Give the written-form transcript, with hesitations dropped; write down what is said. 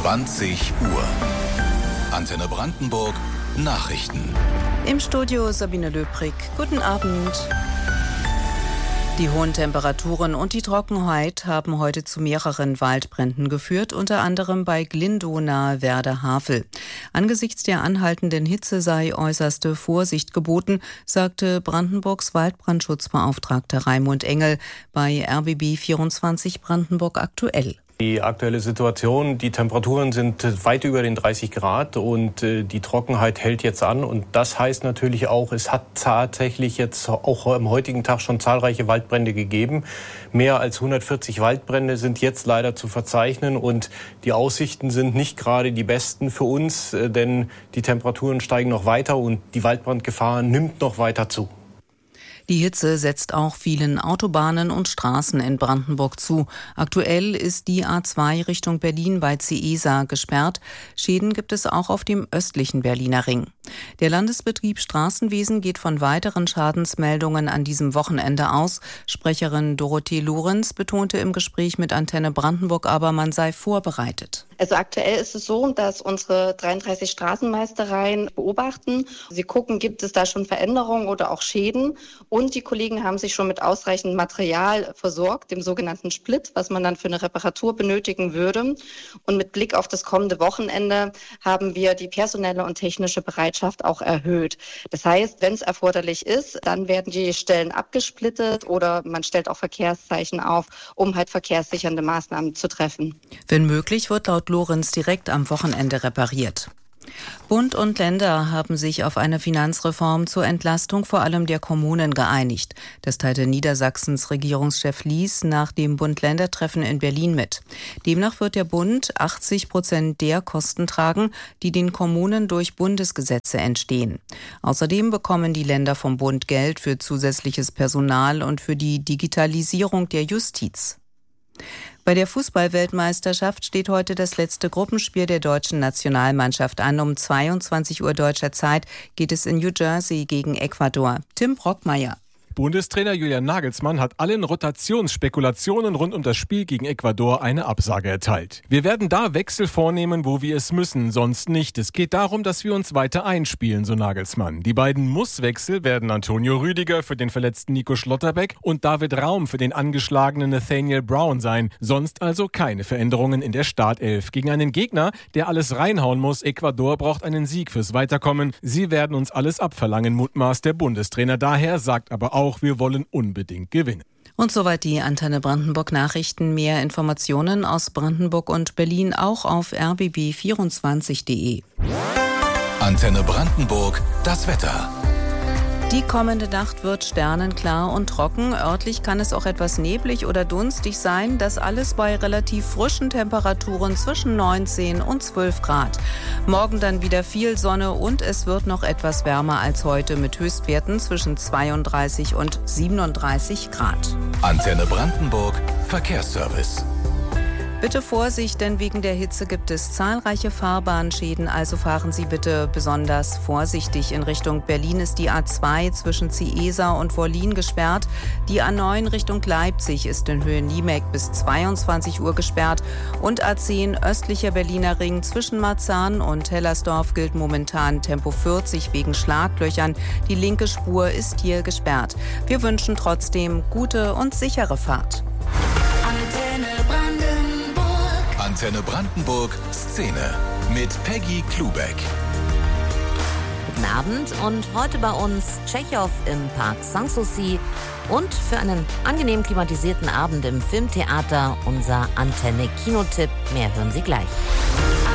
20 Uhr. Antenne Brandenburg Nachrichten. Im Studio Sabine Löbrig. Guten Abend. Die hohen Temperaturen und die Trockenheit haben heute zu mehreren Waldbränden geführt, unter anderem bei Glindow nahe Werder-Havel. Angesichts der anhaltenden Hitze sei äußerste Vorsicht geboten, sagte Brandenburgs Waldbrandschutzbeauftragter Raimund Engel bei RBB 24 Brandenburg aktuell. Die aktuelle Situation, die Temperaturen sind weit über den 30 Grad und die Trockenheit hält jetzt an. Und das heißt natürlich auch, es hat tatsächlich jetzt auch am heutigen Tag schon zahlreiche Waldbrände gegeben. Mehr als 140 Waldbrände sind jetzt leider zu verzeichnen und die Aussichten sind nicht gerade die besten für uns, denn die Temperaturen steigen noch weiter und die Waldbrandgefahr nimmt noch weiter zu. Die Hitze setzt auch vielen Autobahnen und Straßen in Brandenburg zu. Aktuell ist die A2 Richtung Berlin bei Ciesa gesperrt. Schäden gibt es auch auf dem östlichen Berliner Ring. Der Landesbetrieb Straßenwesen geht von weiteren Schadensmeldungen an diesem Wochenende aus. Sprecherin Dorothee Lorenz betonte im Gespräch mit Antenne Brandenburg aber, man sei vorbereitet. Also aktuell ist es so, dass unsere 33 Straßenmeistereien beobachten. Sie gucken, gibt es da schon Veränderungen oder auch Schäden. Und die Kollegen haben sich schon mit ausreichend Material versorgt, dem sogenannten Split, was man dann für eine Reparatur benötigen würde. Und mit Blick auf das kommende Wochenende haben wir die personelle und technische Bereitschaft auch erhöht. Das heißt, wenn es erforderlich ist, dann werden die Stellen abgesplittet oder man stellt auch Verkehrszeichen auf, um halt verkehrssichernde Maßnahmen zu treffen. Wenn möglich, wird laut Lorenz direkt am Wochenende repariert. Bund und Länder haben sich auf eine Finanzreform zur Entlastung vor allem der Kommunen geeinigt. Das teilte Niedersachsens Regierungschef Lies nach dem Bund-Länder-Treffen in Berlin mit. Demnach wird der Bund 80% der Kosten tragen, die den Kommunen durch Bundesgesetze entstehen. Außerdem bekommen die Länder vom Bund Geld für zusätzliches Personal und für die Digitalisierung der Justiz. Bei der Fußball-Weltmeisterschaft steht heute das letzte Gruppenspiel der deutschen Nationalmannschaft an. Um 22 Uhr deutscher Zeit geht es in New Jersey gegen Ecuador. Tim Brockmeier. Bundestrainer Julian Nagelsmann hat allen Rotationsspekulationen rund um das Spiel gegen Ecuador eine Absage erteilt. Wir werden da Wechsel vornehmen, wo wir es müssen, sonst nicht. Es geht darum, dass wir uns weiter einspielen, so Nagelsmann. Die beiden Muss-Wechsel werden Antonio Rüdiger für den verletzten Nico Schlotterbeck und David Raum für den angeschlagenen Nathaniel Brown sein. Sonst also keine Veränderungen in der Startelf. Gegen einen Gegner, der alles reinhauen muss. Ecuador braucht einen Sieg fürs Weiterkommen. Sie werden uns alles abverlangen, mutmaßt der Bundestrainer. Daher sagt aber auch, wir wollen unbedingt gewinnen. Und soweit die Antenne Brandenburg Nachrichten. Mehr Informationen aus Brandenburg und Berlin auch auf rbb24.de. Antenne Brandenburg, das Wetter. Die kommende Nacht wird sternenklar und trocken. Örtlich kann es auch etwas neblig oder dunstig sein. Das alles bei relativ frischen Temperaturen zwischen 19 und 12 Grad. Morgen dann wieder viel Sonne und es wird noch etwas wärmer als heute mit Höchstwerten zwischen 32 und 37 Grad. Antenne Brandenburg, Verkehrsservice. Bitte Vorsicht, denn wegen der Hitze gibt es zahlreiche Fahrbahnschäden, also fahren Sie bitte besonders vorsichtig. In Richtung Berlin ist die A2 zwischen Ciesa und Wollin gesperrt. Die A9 Richtung Leipzig ist in Höhe Niemek bis 22 Uhr gesperrt. Und A10 östlicher Berliner Ring zwischen Marzahn und Hellersdorf gilt momentan Tempo 40 wegen Schlaglöchern. Die linke Spur ist hier gesperrt. Wir wünschen trotzdem gute und sichere Fahrt. Antenne Brandenburg Szene mit Peggy Klubeck. Guten Abend und heute bei uns Tschechow im Park Sanssouci und für einen angenehm klimatisierten Abend im Filmtheater unser Antenne-Kinotipp. Mehr hören Sie gleich.